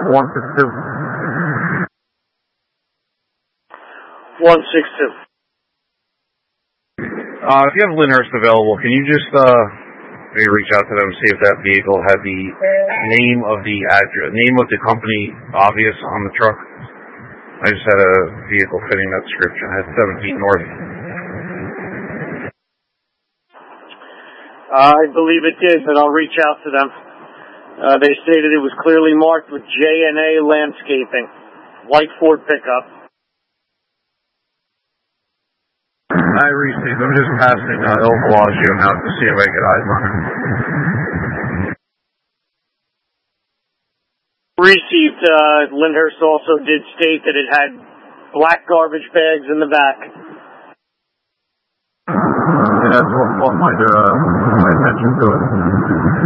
162. 162. If you have Lyndhurst available, can you just maybe reach out to them and see if that vehicle had the name of the company obvious on the truck? I just had a vehicle fitting that description. I had 7 feet north. I believe it did, but I'll reach out to them. They stated it was clearly marked with J&A Landscaping, white Ford pickup. I received. I'm just passing El Bellagio now to see if I get eyes on it. Received. Lyndhurst also did state that it had black garbage bags in the back. That's what brought my attention to it.